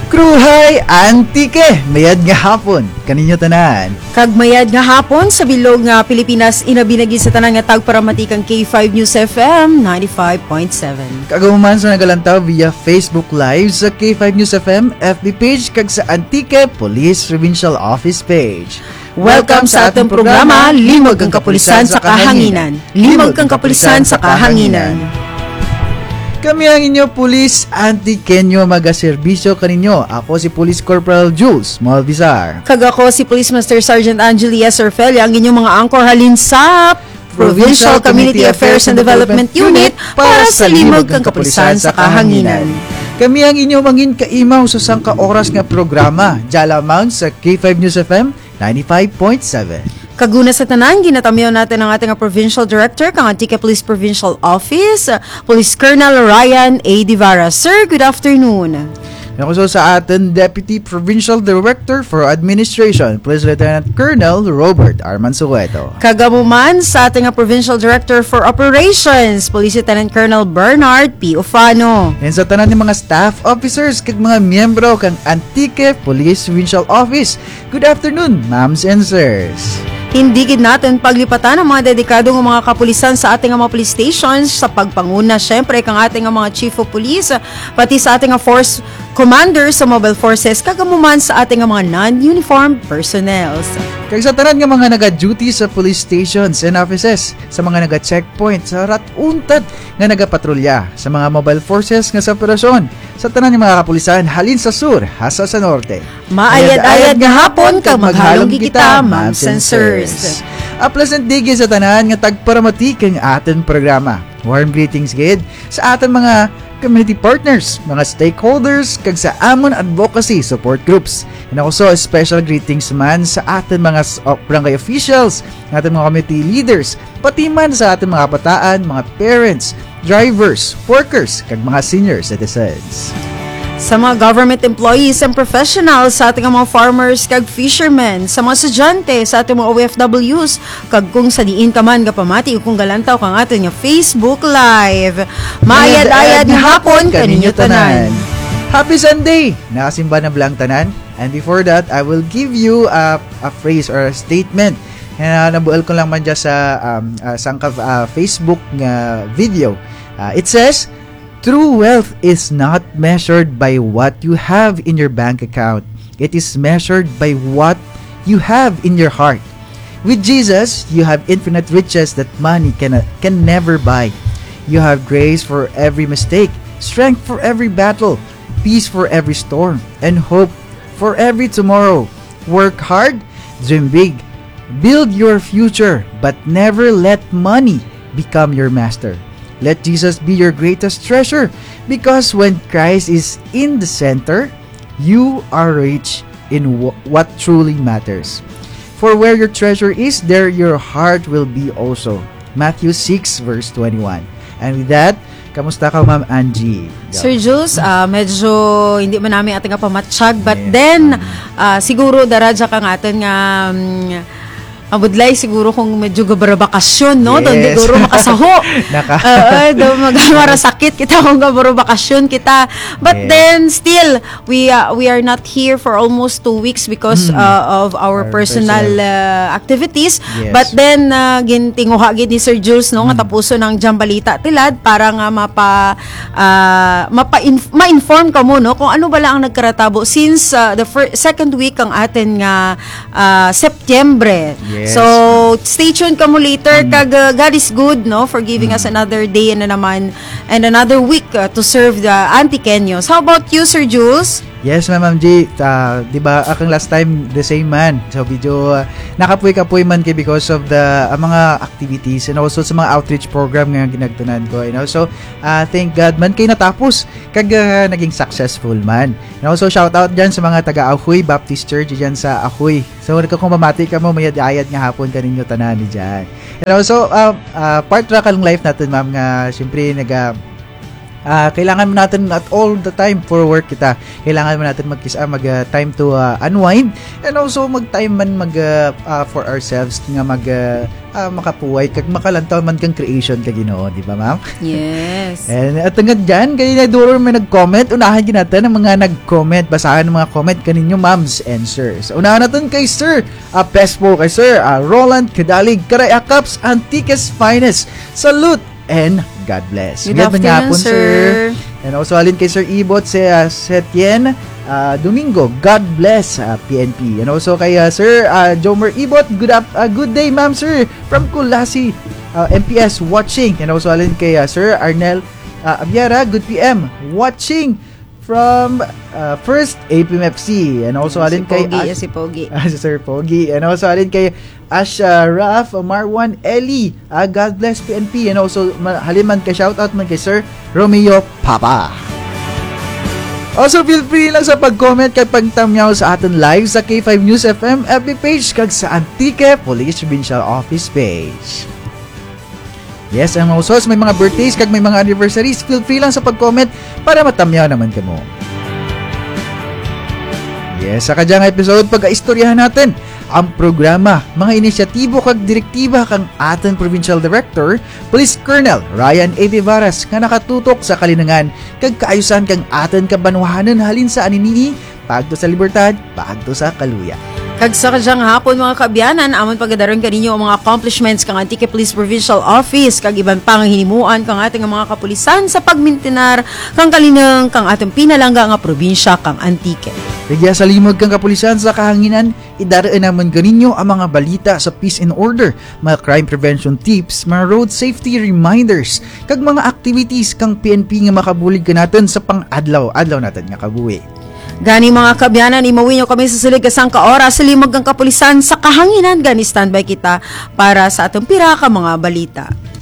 Kruhay Antike, mayad nga hapon, kaninyo tanan. Kag mayad nga hapon sa bilog nga Pilipinas, inabinagi sa tanan nga tagparamatikang K5 News FM 95.7. Kagamuman sa nagalantaw via Facebook Live sa K5 News FM FB page kag sa Antike Police Provincial Office page. Welcome sa atong programa, Limog ang Kapulisan sa Kahanginan. Limog ang Kapulisan sa Kahanginan. Kami ang inyo Police Antikenyo magaserbisyo kaninyo. Ako si Police Corporal Jules Malvizar. Kag ako si Police Master Sergeant Angelia Serfelia, ang inyong mga angkor halin sa Provincial Community Affairs and Development Unit para sa Limog ang Kapulisan sa Kahanginan. Kami ang inyo mangin kaimaw sa sangka oras nga programa, Jalamang sa K5 News FM 95.7. Kaguna sa tanan, ginatamiyo natin ang ating Provincial Director kang Antique Police Provincial Office, Police Colonel Ryan A. Divara. Sir, good afternoon. Nakuso sa atin Deputy Provincial Director for Administration, Police Lieutenant Colonel Robert Arman Sueto. Kagamuman sa ating Provincial Director for Operations, Police Lieutenant Colonel Bernard P. Ufano. And sa tanan ng mga staff officers kag mga miyembro kang Antique Police Provincial Office, good afternoon, ma'ams and sirs. Hindi gid natin paglipatan ang mga dedikadong mga kapulisan sa ating mga police stations sa pagpanguna syempre kang ating mga chief of police pati sa ating force commanders sa mobile forces kagamuman sa ating mga non-uniformed personnel. Kag sa tanan nga mga naga-duty sa police stations and offices, sa mga naga-checkpoint, sa rat-untat nga naga-patrolya, sa mga mobile forces nga sa operasyon, sa tanan nga mga kapulisan halin sa sur, hasa sa norte. Maayad-ayad nga hapon kag maghalong kita, ma'ams and sirs. A pleasant day sa tanan nga tagparamati kang ating programa. Warm greetings gid sa ating mga community partners, mga stakeholders, kag sa amon advocacy support groups. And also special greetings man sa ating mga barangay officials, ating mga community leaders, pati man sa ating mga kabataan, mga parents, drivers, workers, kag mga senior citizens. Sa mga government employees and professionals, sa ating mga farmers kag fishermen, sa mga estudyante, sa ating mga OFWs, kag kung sa diin ka man kapamati o kung galantaw kang ating nga Facebook Live. Maayad-ayad nga hapon kaninyo tanan. Happy Sunday! Nakasimba na blang tanan. And before that, I will give you a phrase or a statement. Nabuel ko lang man dyan sa Facebook video. It says, true wealth is not measured by what you have in your bank account. It is measured by what you have in your heart. With Jesus, you have infinite riches that money can never buy. You have grace for every mistake, strength for every battle, peace for every storm, and hope for every tomorrow. Work hard, dream big, build your future, but never let money become your master. Let Jesus be your greatest treasure, because when Christ is in the center, you are rich in what truly matters. For where your treasure is, there your heart will be also. Matthew 6 verse 21. And with that, kamusta ka, Ma'am Angie? Sir Jules, medyo hindi man namin ating pamatsyag, but then siguro daradya ka nga atin nga abudlay siguro kung medyo gabarabakasyon, no? Yes. Doon siguro makasaho. Magmara sakit kita kung gabarabakasyon kita. But yes. then still, we are not here for almost 2 weeks because of our personal activities. Yes. But then, gintinguha gid ni Sir Jules, no? Nga tapuso ng Jambalita Tilad para nga ma-inform ka mo, no? Kung ano bala ang nagkaratabo since the second week ang atin nga September. Yes. So, stay tuned ka mo later. Kag God is good, no? For giving us another day and another week to serve the Antikenyos. How about you, Sir Jules? Yes, Ma'am G. Diba, akong last time, the same man. So, video, nakapuy-kapuy man kay because of the mga activities and also sa mga outreach program nga ginagtunan ko. You know? So, thank God man kay natapos. Kag naging successful man. And also, shout out dyan sa mga taga-Ahoy Baptist Church dyan sa Ahoy. So, kung mamati ka mo, mayad-ayad nga hapon kaninyo tanan dyan. And also, part ra ka ng life natin, ma'am, nga, syempre, kailangan natin at all the time for work kita. Kailangan natin time to unwind and also mag-time man for ourselves nga makapuway kag makalantaw man kang creation kag Ginoo, di ba ma'am? Yes. And at hanggang dyan, kaya na duro may nag-comment. Unahan din natin ang mga nag-comment. Basahan ang mga comment kaninyo, moms and sirs. Unahan natin kay Sir Pespo, kay Sir Roland Kadalig, Karay Akaps, Antiques Finest. Salute and God bless. Good afternoon, sir. And also alin kay Sir Ibot Setien Domingo, God bless PNP. And also kay Sir Jomer Ibot, good day ma'am sir from Kulasi MPS watching. And also alin kay Sir Arnel Abiara, good PM watching from First APMFC. And also alin kay si Pogi. Sir Pogi. And also alin kay Ashraf Marwan Eli, God bless PNP. And also haliman kay shoutout man kay Sir Romeo Papa. Also feel free lang sa pag-comment kay pagtamyaw sa aton live sa K5 News FM FB page kag sa Antique Police Provincial Office page. Yes, and also may mga birthdays kag may mga anniversaries, feel free lang sa pag-comment para matamyaw naman kamo. Yes, sa kadyang episode pag-aistoryahan natin ang programa, mga inisyatibo kag direktiba kang aton Provincial Director, Police Colonel Ryan A. Vivaras nga nakatutok sa kalinangan kag kaayusan kang aton kabanwahanan halin sa aninihi, pagto sa libertad, pagto sa kaluya. Kag sa kadyang hapon mga kaabyanan, amon pagadaron kaninyo ang mga accomplishments kang Antique Police Provincial Office kag iban pang hinimuan kang ating mga kapulisan sa pagmintinar kang kalinang kang atong pinalangga nga probinsya kang Antique. Kaya sa limog kang kapulisan sa kahanginan, idaraan naman ganinyo ang mga balita sa peace and order, mga crime prevention tips, mga road safety reminders, kag mga activities kang PNP nga makabulig ka natin sa pang-adlaw natin nga kabuhi. Gani mga kaabyanan, imawin nyo kami sa sulig kasang kaoras sa limog kang kapulisan sa kahanginan. Gani standby kita para sa atong pira ka mga balita.